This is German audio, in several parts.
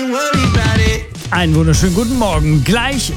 Einen wunderschönen guten Morgen. Gleich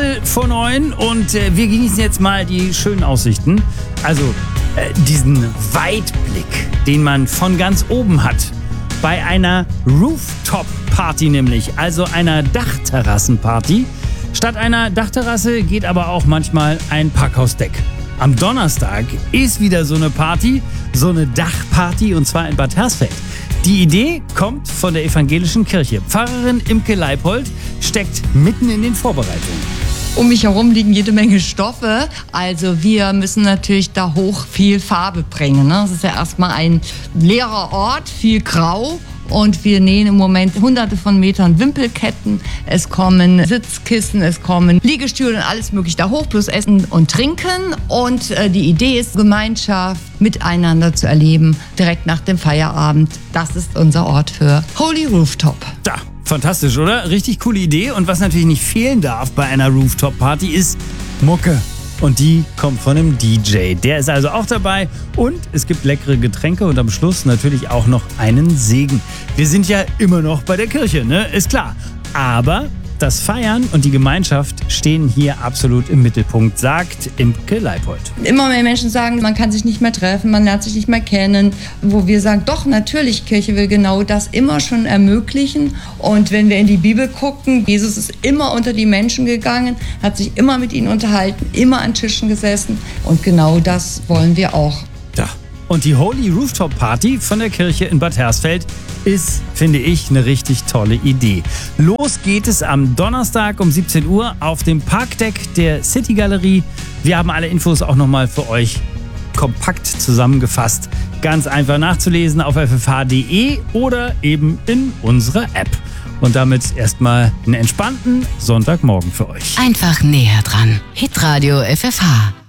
8:45 und wir genießen jetzt mal die schönen Aussichten. Also diesen Weitblick, den man von ganz oben hat. Bei einer Rooftop-Party nämlich, also einer Dachterrassenparty. Statt einer Dachterrasse geht aber auch manchmal ein Parkhausdeck. Am Donnerstag ist wieder so eine Party, so eine Dachparty, und zwar in Bad Hersfeld. Die Idee kommt von der evangelischen Kirche. Pfarrerin Imke Leipold steckt mitten in den Vorbereitungen. Um mich herum liegen jede Menge Stoffe. Also wir müssen natürlich da hoch viel Farbe bringen. Das ist ja erstmal ein leerer Ort, viel Grau. Und wir nähen im Moment hunderte von Metern Wimpelketten. Es kommen Sitzkissen, es kommen Liegestühle und alles mögliche da hoch, plus Essen und Trinken. Und die Idee ist, Gemeinschaft miteinander zu erleben, direkt nach dem Feierabend. Das ist unser Ort für Holy Rooftop. Da, fantastisch, oder? Richtig coole Idee. Und was natürlich nicht fehlen darf bei einer Rooftop-Party ist Mucke. Und die kommt von einem DJ. Der ist also auch dabei. Und es gibt leckere Getränke und am Schluss natürlich auch noch einen Segen. Wir sind ja immer noch bei der Kirche, ne? Ist klar. Aber das Feiern und die Gemeinschaft stehen hier absolut im Mittelpunkt, sagt Imke Leipold. Immer mehr Menschen sagen, man kann sich nicht mehr treffen, man lernt sich nicht mehr kennen. Wo wir sagen, doch, natürlich, Kirche will genau das immer schon ermöglichen. Und wenn wir in die Bibel gucken, Jesus ist immer unter die Menschen gegangen, hat sich immer mit ihnen unterhalten, immer an Tischen gesessen. Und genau das wollen wir auch. Ja. Und die Holy Rooftop Party von der Kirche in Bad Hersfeld ist, finde ich, eine richtig tolle Idee. Los geht es am Donnerstag um 17 Uhr auf dem Parkdeck der City Galerie. Wir haben alle Infos auch nochmal für euch kompakt zusammengefasst. Ganz einfach nachzulesen auf ffh.de oder eben in unserer App. Und damit erstmal einen entspannten Sonntagmorgen für euch. Einfach näher dran. Hitradio FFH.